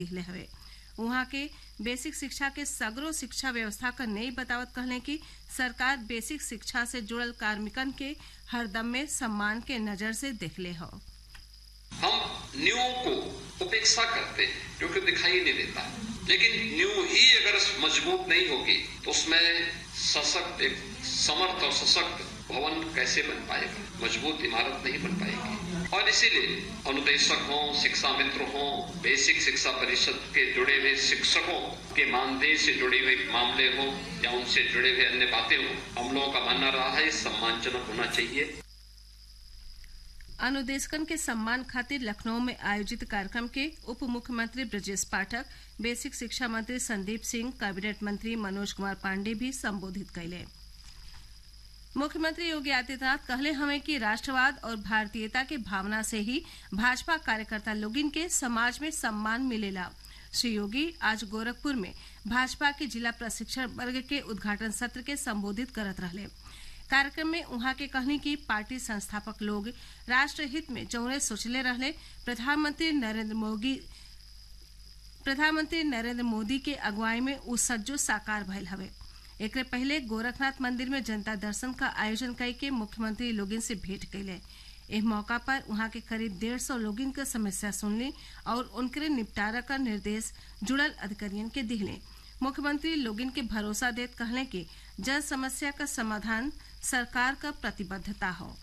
दिखले हवे। वहाँ के बेसिक शिक्षा के सगरो शिक्षा व्यवस्था का नई बतावत कहले कि सरकार बेसिक शिक्षा से जुड़ल कार्मिकन के हरदम में सम्मान के नजर से देखले हो। हम न्यू को उपेक्षा करते हैं क्योंकि दिखाई नहीं देता, लेकिन न्यू ही अगर मजबूत नहीं होगी तो उसमें सशक्त एक समर्थ और सशक्त भवन कैसे बन पाएगा, मजबूत इमारत नहीं बन पाएगी। और इसीलिए अनुदेशक हों, शिक्षा मित्र हों, बेसिक शिक्षा परिषद के जुड़े हुए शिक्षकों के मानदेय से जुड़े हुए मामले हों या उनसे जुड़े हुए अन्य बातें हों, हम लोगों का मानना रहा है सम्मानजनक होना चाहिए। अनुदेशकन के सम्मान खातिर लखनऊ में आयोजित कार्यक्रम के उप मुख्यमंत्री ब्रजेश पाठक, बेसिक शिक्षा मंत्री संदीप सिंह, कैबिनेट मंत्री मनोज कुमार पांडे भी संबोधित कैले। मुख्यमंत्री योगी आदित्यनाथ कहले हमें कि राष्ट्रवाद और भारतीयता के भावना से ही भाजपा कार्यकर्ता लोगिन के समाज में सम्मान मिलेला। श्री योगी आज गोरखपुर में भाजपा के जिला प्रशिक्षण वर्ग के उद्घाटन सत्र के संबोधित करत रहले। कार्यक्रम में उहाँ के कहनी कि पार्टी संस्थापक लोग राष्ट्र हित में जौने सोचले रहले, प्रधानमंत्री नरेंद्र मोदी के अगुवाई में उ सज्जो साकार भइल हवे। एकरे पहले गोरखनाथ मंदिर में जनता दर्शन का आयोजन कई के मुख्यमंत्री लोगिन से भेंट कैले। इस मौका पर उहाँ के करीब 150 लोगिन के समस्या सुनली और उनके निपटारा का निर्देश जुड़ल अधिकारियों के दिहले। मुख्यमंत्री लोगिन के भरोसा देत कहले कि जन समस्या का समाधान सरकार का प्रतिबद्धता हो।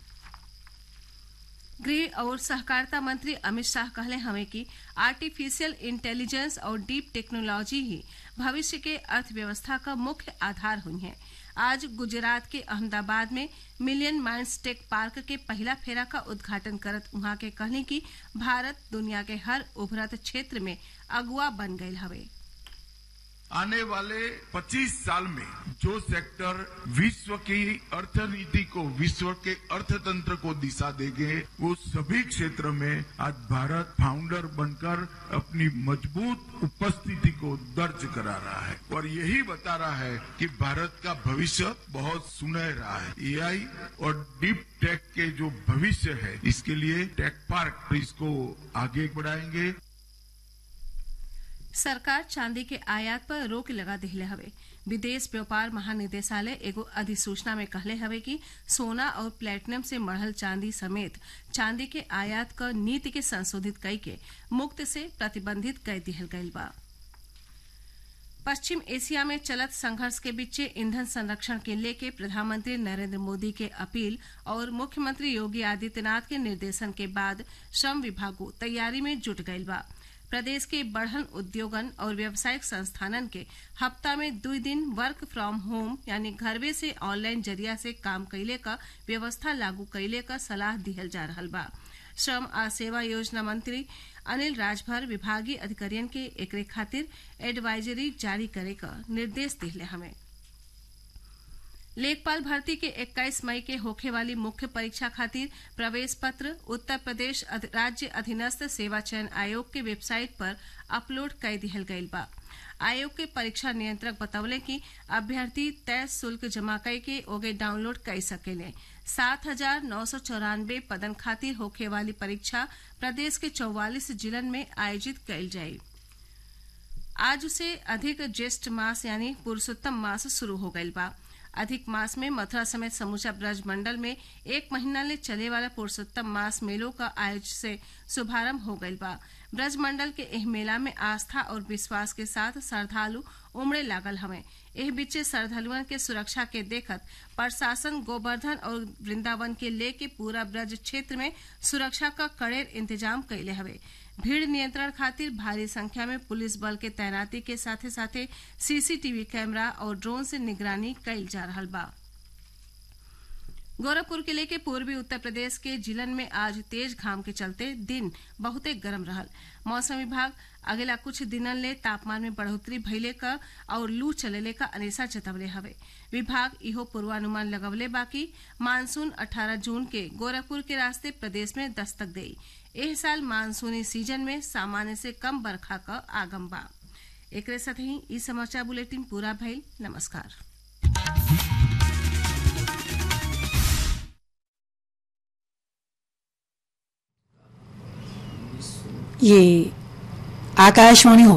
गृह और सहकारिता मंत्री अमित शाह कहले हमें कि आर्टिफिशियल इंटेलिजेंस और डीप टेक्नोलॉजी ही भविष्य के अर्थव्यवस्था का मुख्य आधार हुई है। आज गुजरात के अहमदाबाद में मिलियन माइंड्स टेक पार्क के पहला फेरा का उद्घाटन करत उहाँ के कहने की भारत दुनिया के हर उभरत क्षेत्र में अगुआ बन गये हवे। आने वाले 25 साल में जो सेक्टर विश्व की अर्थनीति को, विश्व के अर्थतंत्र को दिशा देंगे, वो सभी क्षेत्र में आज भारत फाउंडर बनकर अपनी मजबूत उपस्थिति को दर्ज करा रहा है और यही बता रहा है कि भारत का भविष्य बहुत सुनहरा है। एआई और डीप टेक के जो भविष्य है, इसके लिए टेक पार्क इसको आगे बढ़ाएंगे। सरकार चांदी के आयात पर रोक लगा दिले हवे। विदेश व्यापार महानिदेशालय एगो अधिसूचना में कहले हवे कि सोना और प्लेटिनम से मढ़ल चांदी समेत चांदी के आयात क नीति के संशोधित कई के मुक्त से प्रतिबंधित कर दिहल गईल बा। पश्चिम एशिया में चलत संघर्ष के बीच ईंधन संरक्षण के लेके प्रधानमंत्री नरेंद्र मोदी के अपील और मुख्यमंत्री योगी आदित्यनाथ के निर्देशन के बाद श्रम विभाग तैयारी में जुट गईल बा। प्रदेश के बढ़न उद्योगन और व्यावसायिक संस्थानन के हफ्ता में 2 दिन वर्क फ्रॉम होम यानी घरवे से ऑनलाइन जरिया से काम कैले का व्यवस्था लागू कैले का सलाह दिहल जा रहल बा। श्रम आ सेवा योजना मंत्री अनिल राजभर विभागीय अधिकारियन के एकरे खातिर एडवाइजरी जारी करे का निर्देश दिले हमें। लेखपाल भर्ती के 21 मई के होखे वाली मुख्य परीक्षा खातिर प्रवेश पत्र उत्तर प्रदेश राज्य अधीनस्थ सेवा चयन आयोग के वेबसाइट पर अपलोड कर दिहल गईल बा। आयोग के परीक्षा नियंत्रक बतौले कि अभ्यर्थी तय शुल्क जमा कई के ओगे डाउनलोड कर सकेले। 7,994 पदन खातिर होखे वाली परीक्षा प्रदेश के 44 जिलन में आयोजित कईल जाये। आज से अधिक ज्येष्ठ मास यानी पुरुषोत्तम मास शुरू हो गईल बा। अधिक मास में मथुरा समेत समूचा ब्रज मंडल में 1 महीना ले चले वाला पुरुषोत्तम मास मेलों का आज से शुभारंभ हो गईल बा। ब्रज मंडल के एह मेला में आस्था और विश्वास के साथ श्रद्धालु उमड़े लागल हवे। एह बीचे श्रद्धालुअन के सुरक्षा के देखत प्रशासन गोवर्धन और वृंदावन के लेके पूरा ब्रज क्षेत्र में सुरक्षा का कड़ेर इंतजाम कैले हवे। भीड़ नियंत्रण खातिर भारी संख्या में पुलिस बल के तैनाती के साथे साथे सीसीटीवी कैमरा और ड्रोन से निगरानी कैल जा रहल बा। गोरखपुर किले के पूर्वी उत्तर प्रदेश के जिलन में आज तेज घाम के चलते दिन बहुते गरम रहल। मौसम विभाग अगला कुछ दिनन ले तापमान में बढ़ोतरी भइले का और लू चलेले का अनेसा जतवले हवे। विभाग इहो पूर्वानुमान लगवले बाकी मानसून 18 जून के गोरखपुर के रास्ते प्रदेश में दस्तक देई। एह साल मानसूनी सीजन में सामान्य से कम बरखा का आगम बा। एकरे साथ ही ई समाचार बुलेटिन पूरा भइल। नमस्कार। ये आकाशवाणी